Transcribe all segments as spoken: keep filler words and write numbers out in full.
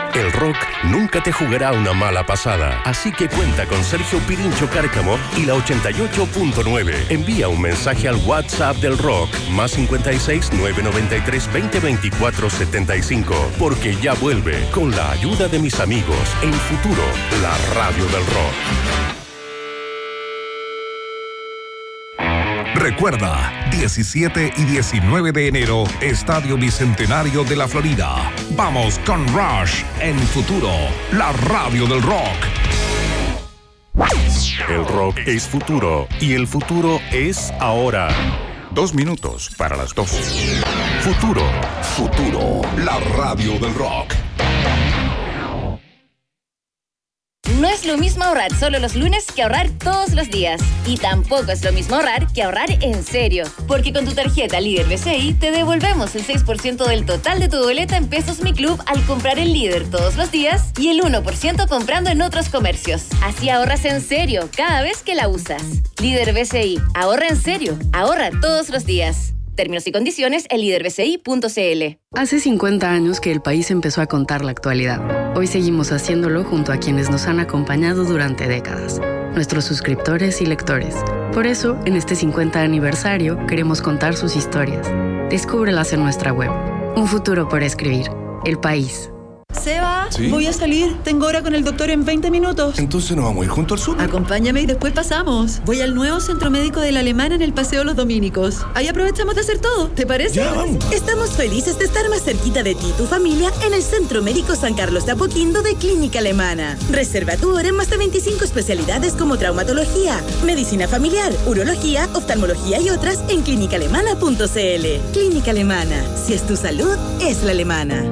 El rock nunca te jugará una mala pasada, así que cuenta con Sergio Pirincho Cárcamo y la ochenta y ocho punto nueve. Envía un mensaje al WhatsApp del rock, más cincuenta y seis, nueve noventa y tres, veinte veinticuatro setenta y cinco, porque ya vuelve, con la ayuda de mis amigos, en Futuro, la radio del rock. Recuerda, diecisiete y diecinueve de enero, Estadio Bicentenario de la Florida. Vamos con Rush en Futuro, la radio del rock. El rock es futuro y el futuro es ahora. Dos minutos para las doce. Futuro. Futuro, la radio del rock. No es lo mismo ahorrar solo los lunes que ahorrar todos los días. Y tampoco es lo mismo ahorrar que ahorrar en serio. Porque con tu tarjeta Líder B C I te devolvemos el seis por ciento del total de tu boleta en Pesos Mi Club al comprar en Líder todos los días y el uno por ciento comprando en otros comercios. Así ahorras en serio cada vez que la usas. Líder B C I. Ahorra en serio. Ahorra todos los días. Términos y condiciones en líder b c i punto c l. Hace cincuenta años que el país empezó a contar la actualidad. Hoy seguimos haciéndolo junto a quienes nos han acompañado durante décadas, nuestros suscriptores y lectores. Por eso, en este cincuenta aniversario, queremos contar sus historias. Descúbrelas en nuestra web. Un futuro por escribir. El país. Seba, ¿Sí? Voy a salir. Tengo hora con el doctor en veinte minutos. Entonces nos vamos a ir junto al súper. Acompáñame y después pasamos. Voy al nuevo centro médico de la Alemana en el Paseo Los Dominicos. Ahí aprovechamos de hacer todo. ¿Te parece? Ya, vamos. Estamos felices de estar más cerquita de ti y tu familia en el Centro Médico San Carlos de Apoquindo de Clínica Alemana. Reserva tu hora en más de veinticinco especialidades como traumatología, medicina familiar, urología, oftalmología y otras en clínica alemana punto c l. Clínica Alemana. Si es tu salud, es la alemana.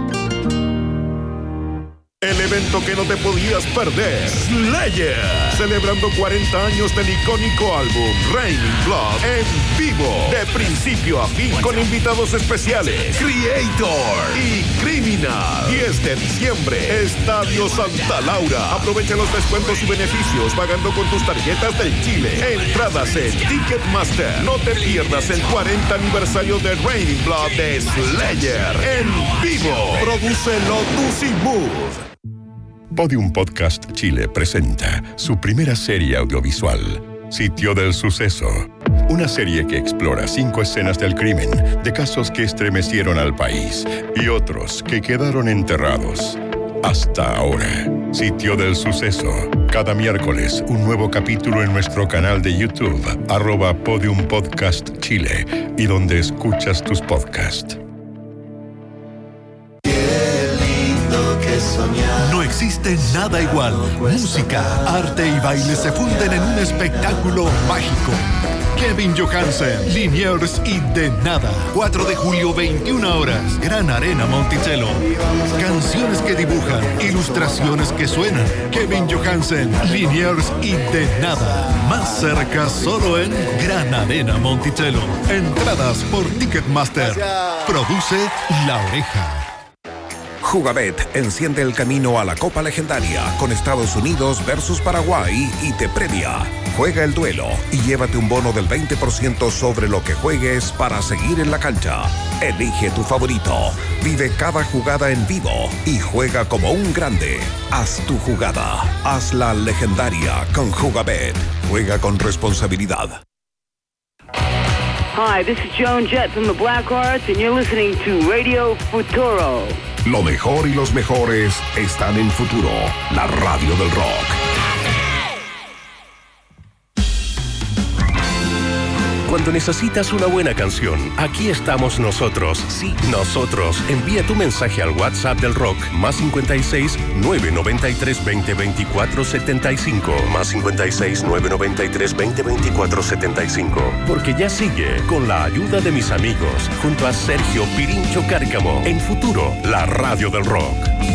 El evento que no te podías perder, Slayer, celebrando cuarenta años del icónico álbum Raining Blood en vivo, de principio a fin, con invitados especiales, Creator y Criminal. diez de diciembre, Estadio Santa Laura. Aprovecha los descuentos y beneficios pagando con tus tarjetas del Chile. Entradas en Ticketmaster. No te pierdas el cuarenta aniversario de Raining Blood de Slayer en vivo. Produce Lotus y Mood. Podium Podcast Chile presenta su primera serie audiovisual, Sitio del Suceso. Una serie que explora cinco escenas del crimen, de casos que estremecieron al país y otros que quedaron enterrados. Hasta ahora, Sitio del Suceso. Cada miércoles, un nuevo capítulo en nuestro canal de YouTube, arroba Podium Podcast Chile, y donde escuchas tus podcasts. No existe nada igual. Música, arte y baile se funden en un espectáculo mágico. Kevin Johansen, Liniers y De Nada. cuatro de julio, veintiuna horas. Gran Arena Monticello. Canciones que dibujan, ilustraciones que suenan. Kevin Johansen, Liniers y De Nada. Más cerca solo en Gran Arena Monticello. Entradas por Ticketmaster. Produce La Oreja. Jugabet enciende el camino a la Copa Legendaria con Estados Unidos versus Paraguay y te premia. Juega el duelo y llévate un bono del veinte por ciento sobre lo que juegues para seguir en la cancha. Elige tu favorito, vive cada jugada en vivo y juega como un grande. Haz tu jugada, hazla legendaria con Jugabet. Juega con responsabilidad. Hi, this is Joan Jett from the Blackhearts and you're listening to Radio Futuro. Lo mejor y los mejores están en Futuro, la radio del rock. Cuando necesitas una buena canción, aquí estamos nosotros. Sí, nosotros. Envía tu mensaje al WhatsApp del rock, más cincuenta y seis, nueve noventa y tres, veinte veinticuatro setenta y cinco, más cincuenta y seis, nueve noventa y tres, veinte veinticuatro setenta y cinco. Porque ya sigue, con la ayuda de mis amigos, junto a Sergio Pirincho Cárcamo, en Futuro, la radio del rock.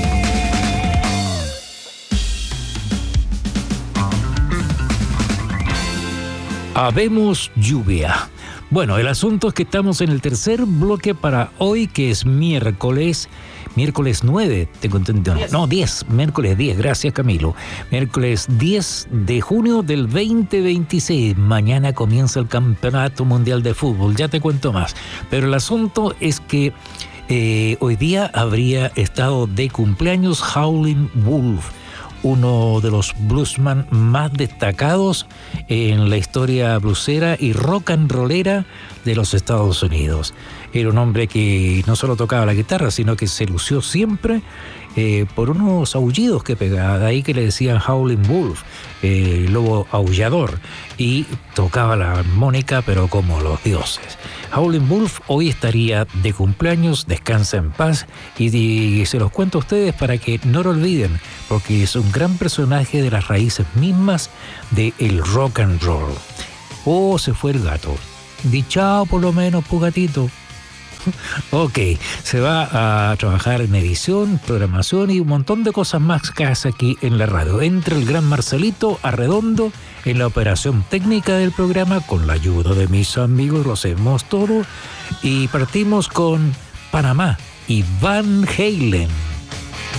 Habemos lluvia. Bueno, el asunto es que estamos en el tercer bloque para hoy, que es miércoles, miércoles nueve, tengo entendido, no, no, diez, miércoles diez, gracias Camilo, miércoles diez de junio del veinte veintiséis, mañana comienza el Campeonato Mundial de Fútbol, ya te cuento más, pero el asunto es que Eh, hoy día habría estado de cumpleaños Howlin' Wolf, uno de los bluesman más destacados en la historia bluesera y rock and rollera de los Estados Unidos. Era un hombre que no solo tocaba la guitarra, sino que se lució siempre eh, por unos aullidos que pegaba, de ahí que le decían Howlin' Wolf, eh, lobo aullador, y tocaba la armónica pero como los dioses. Howlin' Wolf hoy estaría de cumpleaños, descansa en paz, y, y se los cuento a ustedes para que no lo olviden, porque es un gran personaje de las raíces mismas del rock and roll. Oh, se fue el gato. Di chao por lo menos, Pugatito. Ok, se va a trabajar en edición, programación y un montón de cosas más que hace aquí en la radio. Entra el gran Marcelito Arredondo en la operación técnica del programa con la ayuda de mis amigos, lo hacemos todo. Y partimos con Panamá y Van Halen.